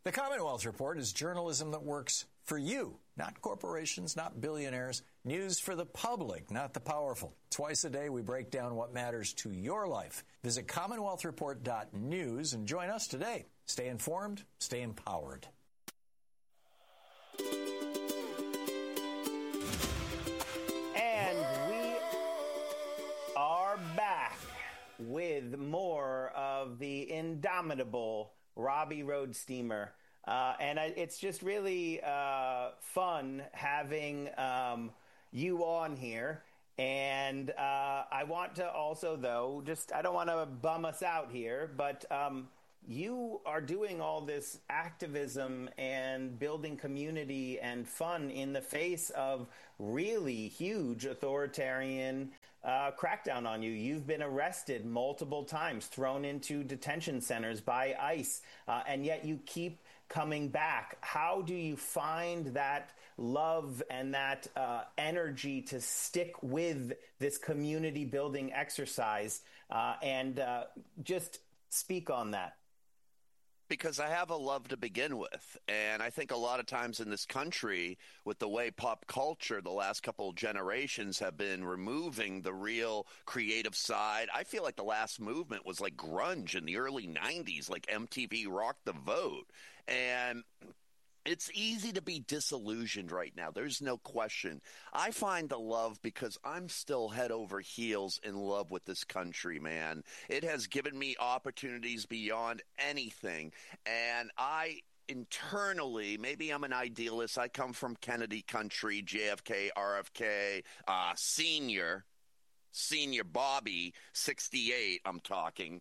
The Commonwealth Report is journalism that works for you, not corporations, not billionaires. News for the public, not the powerful. Twice a day, we break down what matters to your life. Visit CommonwealthReport.news and join us today. Stay informed, stay empowered. And we are back with more of the indomitable Robbie Roadsteamer. It's just really fun having you on here. And I want to also, though, I don't want to bum us out here, but you are doing all this activism and building community and fun in the face of really huge authoritarian crackdown on you. You've been arrested multiple times, thrown into detention centers by ICE, and yet you keep coming back. How do you find that love and that energy to stick with this community building exercise and just speak on that? Because I have a love to begin with. And I think a lot of times in this country, with the way pop culture the last couple of generations have been removing the real creative side, I feel like the last movement was like grunge in the early 90s, like MTV Rock the Vote. And it's easy to be disillusioned right now. There's no question. I find the love because I'm still head over heels in love with this country, man. It has given me opportunities beyond anything. And internally, maybe I'm an idealist. I come from Kennedy country, JFK, RFK, Senior Bobby, 68, I'm talking.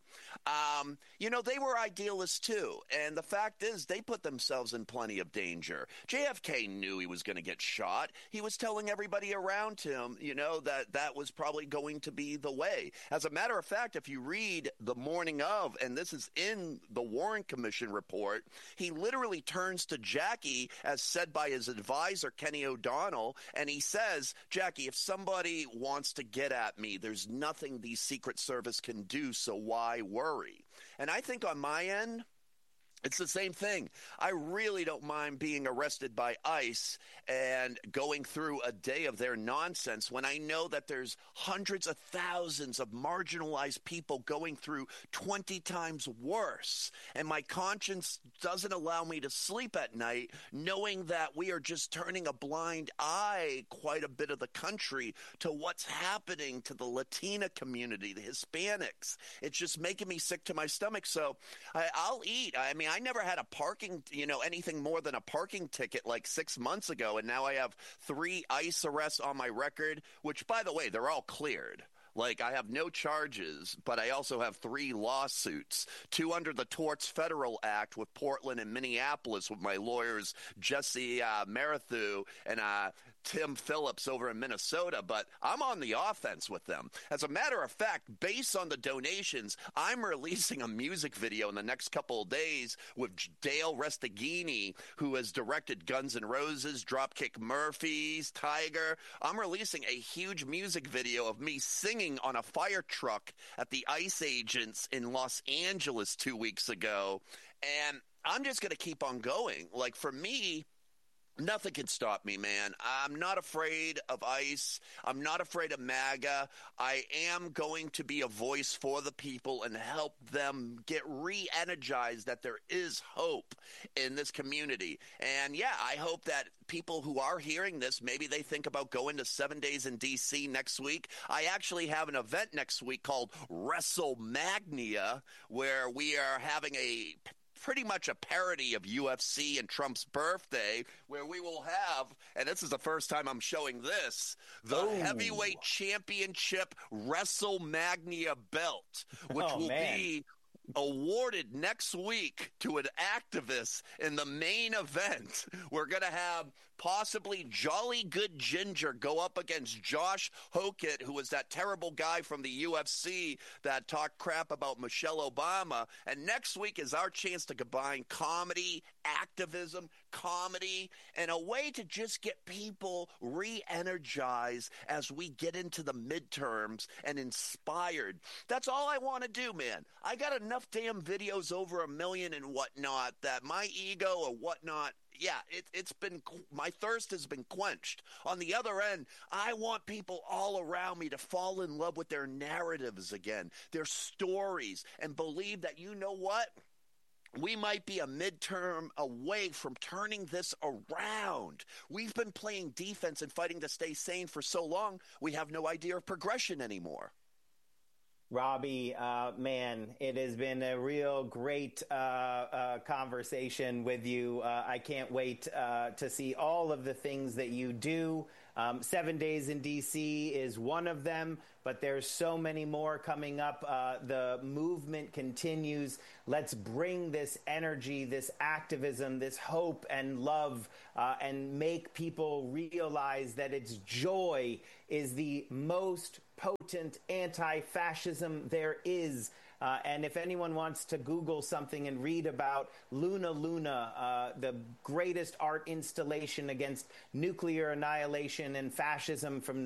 They were idealists too. And the fact is, they put themselves in plenty of danger. JFK knew he was going to get shot. He was telling everybody around him, that was probably going to be the way. As a matter of fact, if you read the morning of, and this is in the Warren Commission report, he literally turns to Jackie, as said by his advisor, Kenny O'Donnell, and he says, Jackie, if somebody wants to get at me, there's nothing the Secret Service can do, so why worry? And I think on my end, it's the same thing. I really don't mind being arrested by ICE and going through a day of their nonsense when I know that there's hundreds of thousands of marginalized people going through 20 times worse. And my conscience doesn't allow me to sleep at night knowing that we are just turning a blind eye, quite a bit of the country, to what's happening to the Latina community, the Hispanics. It's just making me sick to my stomach. So I'll eat. I mean, I never had a parking, anything more than a parking ticket like 6 months ago. And now I have 3 ICE arrests on my record, which, by the way, they're all cleared. Like, I have no charges, but I also have 3 lawsuits, 2 under the Torts Federal Act with Portland and Minneapolis with my lawyers Jesse Marathu and Tim Phillips over in Minnesota. But I'm on the offense with them. As a matter of fact, based on the donations, I'm releasing a music video in the next couple of days with Dale Restaghini, who has directed Guns N' Roses, Dropkick Murphys, Tiger. I'm releasing a huge music video of me singing on a fire truck at the ICE agents in Los Angeles 2 weeks ago. And I'm just going to keep on going. Like, for me, nothing can stop me, man. I'm not afraid of ICE. I'm not afraid of MAGA. I am going to be a voice for the people and help them get re-energized that there is hope in this community. And yeah, I hope that people who are hearing this, maybe they think about going to 7 days in D.C. next week. I actually have an event next week called WrestleMania, where we are having pretty much a parody of UFC and Trump's birthday, where we will have, and this is the first time I'm showing this, the heavyweight championship WrestleMania belt, which will be awarded next week to an activist in the main event. We're going to have possibly Jolly Good Ginger go up against Josh Hokett, who was that terrible guy from the UFC that talked crap about Michelle Obama. And next week is our chance to combine comedy, activism, comedy, and a way to just get people re-energized as we get into the midterms and inspired. That's all I want to do, man. I got enough damn videos over 1 million and whatnot that my ego or whatnot, yeah, it's been, my thirst has been quenched. On the other end, I want people all around me to fall in love with their narratives again, their stories, and believe that, you know what? We might be a midterm away from turning this around. We've been playing defense and fighting to stay sane for so long, we have no idea of progression anymore. Robbie, man, it has been a real great conversation with you. I can't wait to see all of the things that you do. 7 Days in D.C. is one of them, but there's so many more coming up. The movement continues. Let's bring this energy, this activism, this hope and love, and make people realize that its joy is the most potent anti-fascism there is. And if anyone wants to Google something and read about Luna Luna, the greatest art installation against nuclear annihilation and fascism from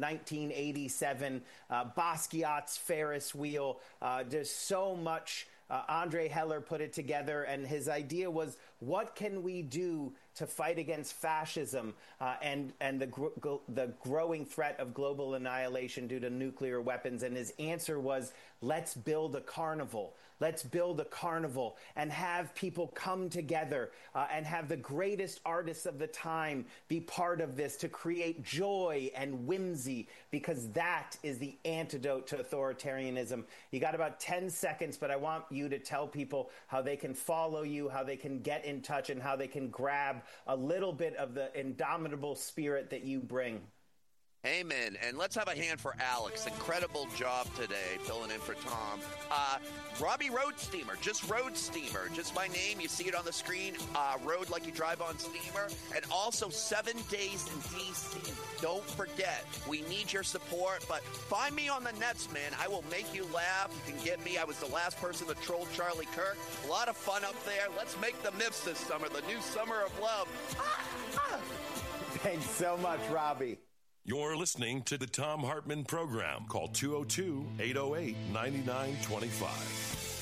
1987, Basquiat's Ferris wheel, there's so much. Andre Heller put it together, and his idea was, what can we do to fight against fascism and the growing threat of global annihilation due to nuclear weapons? And his answer was, let's build a carnival. Let's build a carnival and have people come together and have the greatest artists of the time be part of this to create joy and whimsy, because that is the antidote to authoritarianism. You got about 10 seconds, but I want you to tell people how they can follow you, how they can get in touch, and how they can grab a little bit of the indomitable spirit that you bring. Amen. And let's have a hand for Alex. Incredible job today, filling in for Tom. Robbie Road Steamer, just Road Steamer, just my name. You see it on the screen. Road like you drive on steamer. And also 7 Days in D.C. Don't forget, we need your support. But find me on the nets, man. I will make you laugh. You can get me. I was the last person to troll Charlie Kirk. A lot of fun up there. Let's make the MIFs this summer, the new summer of love. Thanks so much, Robbie. You're listening to the Thom Hartmann Program. Call 202-808-9925.